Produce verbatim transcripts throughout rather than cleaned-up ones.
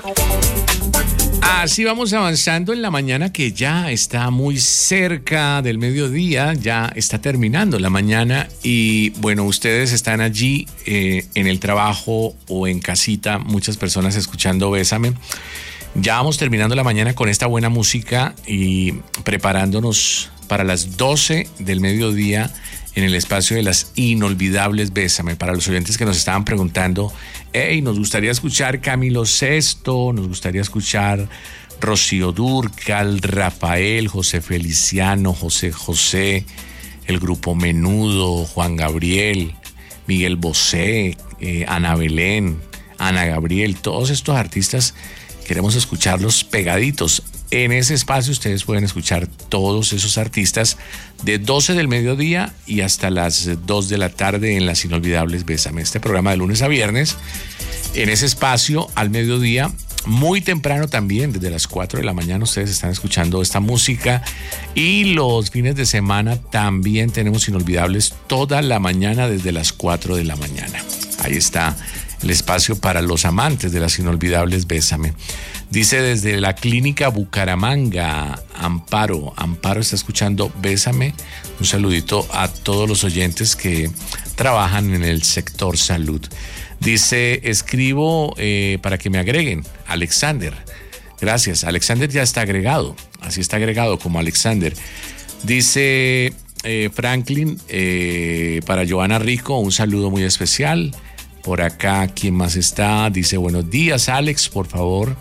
Así vamos avanzando en la mañana que ya está muy cerca del mediodía, ya está terminando la mañana y bueno, ustedes están allí eh, en el trabajo o en casita, muchas personas escuchando Bésame. Ya vamos terminando la mañana con esta buena música y preparándonos para las doce del mediodía en el espacio de las inolvidables Bésame. Para los oyentes que nos estaban preguntando, hey, nos gustaría escuchar Camilo Sesto, nos gustaría escuchar Rocío Dúrcal, Rafael, José Feliciano, José José, el Grupo Menudo, Juan Gabriel, Miguel Bosé, eh, Ana Belén, Ana Gabriel, todos estos artistas queremos escucharlos pegaditos. En ese espacio ustedes pueden escuchar todos esos artistas de doce del mediodía y hasta las dos de la tarde en las inolvidables Bésame. Este programa de lunes a viernes, en ese espacio al mediodía, muy temprano también, desde las cuatro de la mañana ustedes están escuchando esta música y los fines de semana también tenemos inolvidables toda la mañana desde las cuatro de la mañana. Ahí está el espacio para los amantes de las inolvidables Bésame. Dice desde la clínica Bucaramanga, Amparo. Amparo está escuchando Bésame. Un saludito a todos los oyentes que trabajan en el sector salud. Dice, escribo eh, para que me agreguen. Alexander. Gracias. Alexander ya está agregado. Así está agregado como Alexander. Dice eh, Franklin, eh, para Joana Rico, un saludo muy especial. Por acá, ¿quién más está? Dice, buenos días, Alex, por favor.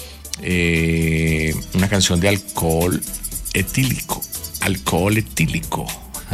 Eh, una canción de alcohol etílico. Alcohol etílico.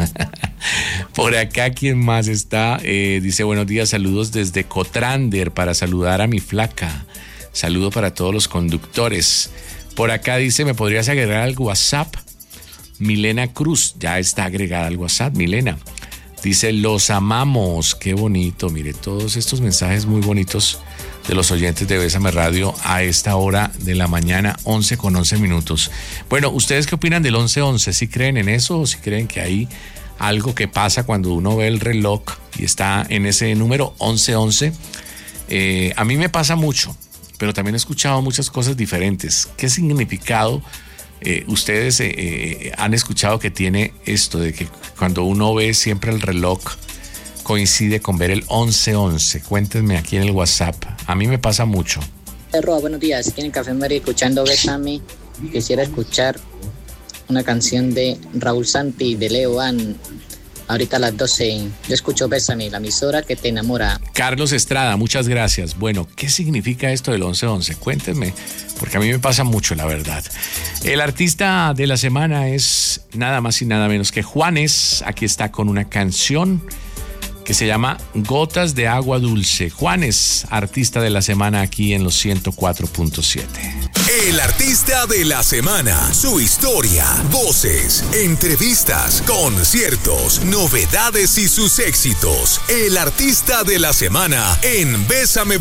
Por acá, ¿quién más está? Eh, dice, buenos días, saludos desde Cotrander para saludar a mi flaca. Saludo para todos los conductores. Por acá dice, ¿me podrías agregar al WhatsApp? Milena Cruz, ya está agregada al WhatsApp, Milena. Dice, los amamos, qué bonito. Mire, todos estos mensajes muy bonitos de los oyentes de Bésame Radio a esta hora de la mañana, once con once minutos. Bueno, ¿ustedes qué opinan del once once? ¿Sí creen en eso o sí creen que hay algo que pasa cuando uno ve el reloj y está en ese número once once? Eh, a mí me pasa mucho, pero también he escuchado muchas cosas diferentes. ¿Qué significado eh, ustedes eh, eh, han escuchado que tiene esto de que cuando uno ve siempre el reloj coincide con ver el once once? Cuéntenme aquí en el WhatsApp. A mí me pasa mucho. Roa, buenos días. Aquí en Café María escuchando Bésame. Quisiera escuchar una canción de Raúl Santi de Leo Van. Ahorita a las doce. Yo escucho Bésame, la emisora que te enamora. Carlos Estrada, muchas gracias. Bueno, ¿qué significa esto del once once? Cuéntenme, porque a mí me pasa mucho, la verdad. El artista de la semana es nada más y nada menos que Juanes. Aquí está con una canción que se llama Gotas de Agua Dulce. Juanes, artista de la semana aquí en los ciento cuatro punto siete. El artista de la semana, su historia, voces, entrevistas, conciertos, novedades y sus éxitos. El artista de la semana en Bésame